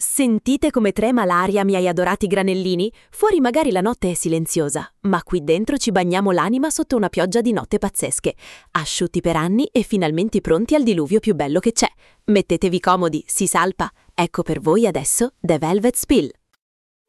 Sentite come trema l'aria, miei adorati granellini? Fuori magari la notte è silenziosa, ma qui dentro ci bagniamo l'anima sotto una pioggia di notte pazzesche, asciutti per anni e finalmente pronti al diluvio più bello che c'è. Mettetevi comodi, si salpa. Ecco per voi adesso The Velvet Spill.